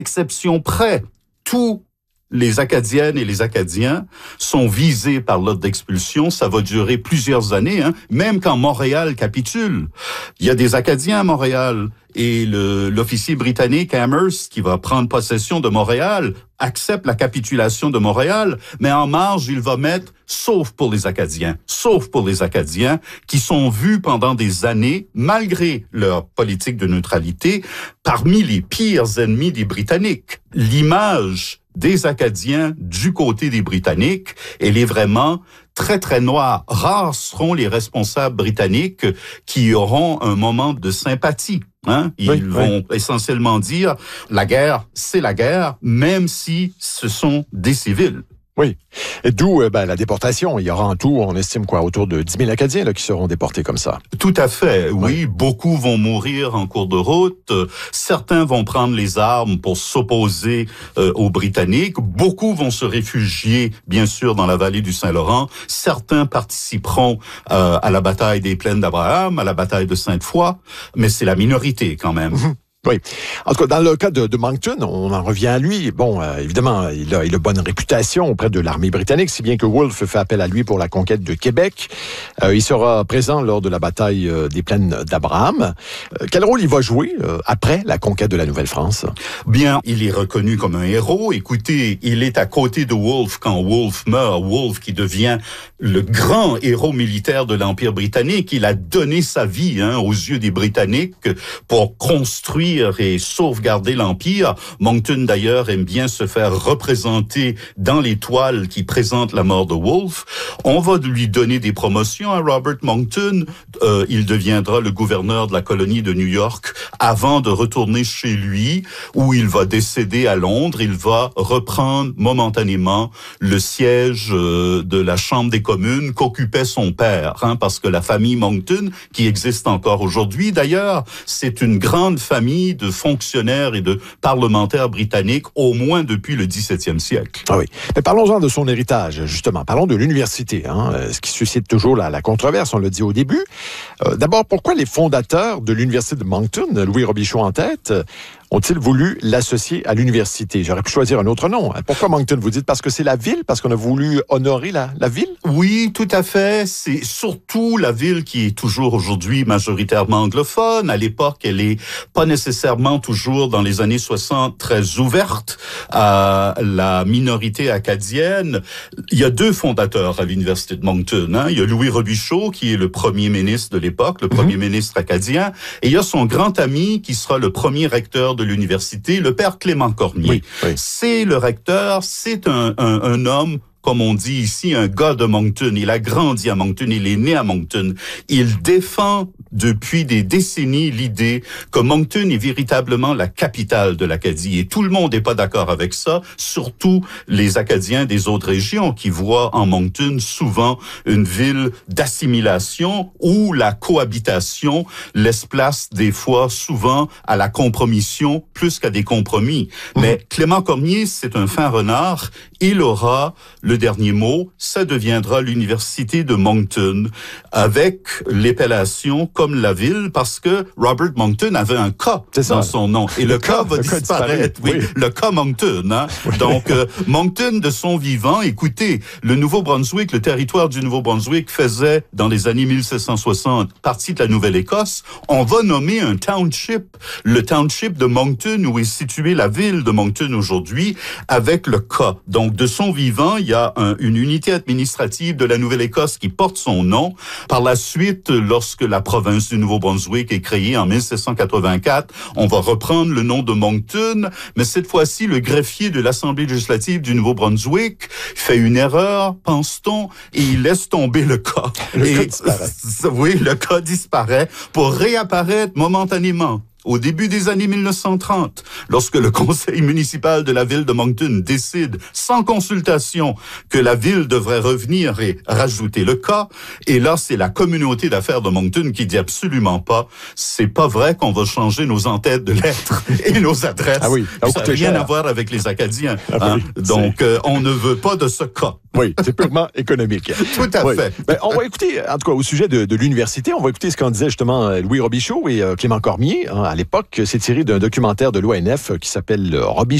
exception près, tous les Acadiennes et les Acadiens sont visés par l'ordre d'expulsion. Ça va durer plusieurs années, même quand Montréal capitule. Il y a des Acadiens à Montréal et l'officier britannique Amherst, qui va prendre possession de Montréal, accepte la capitulation de Montréal, mais en marge, il va mettre « sauf pour les Acadiens », qui sont vus pendant des années, malgré leur politique de neutralité, parmi les pires ennemis des Britanniques. L'image des Acadiens du côté des Britanniques, elle est vraiment très, très noire. Rares seront les responsables britanniques qui auront un moment de sympathie. Ils vont essentiellement dire la guerre, c'est la guerre, même si ce sont des civils. Oui. Et d'où la déportation. Il y aura en tout, on estime autour de 10 000 Acadiens qui seront déportés comme ça. Tout à fait, oui. Beaucoup vont mourir en cours de route. Certains vont prendre les armes pour s'opposer aux Britanniques. Beaucoup vont se réfugier, bien sûr, dans la vallée du Saint-Laurent. Certains participeront à la bataille des Plaines d'Abraham, à la bataille de Sainte-Foy, mais c'est la minorité quand même. Oui. En tout cas, dans le cas de Monckton, on en revient à lui. Bon, évidemment, il a bonne réputation auprès de l'armée britannique, si bien que Wolfe fait appel à lui pour la conquête de Québec. Il sera présent lors de la bataille des Plaines d'Abraham. Quel rôle il va jouer après la conquête de la Nouvelle-France? Bien, il est reconnu comme un héros. Écoutez, il est à côté de Wolfe quand Wolfe meurt. Wolfe qui devient le grand héros militaire de l'Empire britannique. Il a donné sa vie aux yeux des Britanniques pour construire et sauvegarder l'Empire. Monckton, d'ailleurs, aime bien se faire représenter dans les toiles qui présentent la mort de Wolfe. On va lui donner des promotions à Robert Monckton. Il deviendra le gouverneur de la colonie de New York avant de retourner chez lui, où il va décéder à Londres. Il va reprendre momentanément le siège de la Chambre des communes qu'occupait son père, parce que la famille Monckton, qui existe encore aujourd'hui, d'ailleurs, c'est une grande famille de fonctionnaires et de parlementaires britanniques, au moins depuis le XVIIe siècle. Ah oui. Mais parlons-en de son héritage, justement. Parlons de l'université, ce qui suscite toujours la controverse, on l'a dit au début. D'abord, pourquoi les fondateurs de l'université de Monckton, Louis Robichaud en tête, ont-ils voulu l'associer à l'université? J'aurais pu choisir un autre nom. Pourquoi Monckton? Vous dites parce que c'est la ville? Parce qu'on a voulu honorer la ville? Oui, tout à fait. C'est surtout la ville qui est toujours aujourd'hui majoritairement anglophone. À l'époque, elle est pas nécessairement toujours dans les années 60 très ouverte à la minorité acadienne. Il y a deux fondateurs à l'université de Monckton. Il y a Louis Robichaud, qui est le premier ministre de l'époque, le premier ministre acadien, et il y a son grand ami qui sera le premier recteur de l'université, le père Clément Cormier. Oui. C'est le recteur, c'est un homme, comme on dit ici, un gars de Monckton. Il a grandi à Monckton, il est né à Monckton. Il défend depuis des décennies l'idée que Monckton est véritablement la capitale de l'Acadie. Et tout le monde n'est pas d'accord avec ça, surtout les Acadiens des autres régions qui voient en Monckton souvent une ville d'assimilation où la cohabitation laisse place des fois souvent à la compromission plus qu'à des compromis. Mais Clément Cormier, c'est un fin renard. Il aura le dernier mot. Ça deviendra l'université de Monckton avec l'appellation comme la ville parce que Robert Monckton avait un K dans son nom. Et le K va disparaître. Oui, le K Monckton. Oui. Donc, Monckton, de son vivant, écoutez, le Nouveau-Brunswick, le territoire du Nouveau-Brunswick faisait, dans les années 1760, partie de la Nouvelle-Écosse. On va nommer un township, le township de Monckton, où est située la ville de Monckton aujourd'hui, avec le K. Donc, de son vivant, il y a une unité administrative de la Nouvelle-Écosse qui porte son nom. Par la suite, lorsque la province du Nouveau-Brunswick est créée en 1784, on va reprendre le nom de Monckton, mais cette fois-ci, le greffier de l'Assemblée législative du Nouveau-Brunswick fait une erreur, pense-t-on, et il laisse tomber le cas. Oui, le cas disparaît pour réapparaître momentanément. Au début des années 1930, lorsque le conseil municipal de la ville de Monckton décide, sans consultation, que la ville devrait revenir et rajouter le cas, et là, c'est la communauté d'affaires de Monckton qui dit absolument pas, c'est pas vrai qu'on va changer nos entêtes de lettres et nos adresses. Ah oui, ça n'a rien à voir avec les Acadiens. Oui, donc, on ne veut pas de ce cas. Oui, c'est purement économique. Tout à fait. Ben, on va écouter, en tout cas, au sujet de l'université, on va écouter ce qu'en disait justement Louis Robichaud et Clément Cormier, à l'époque. C'est tiré d'un documentaire de l'ONF qui s'appelle Robichaud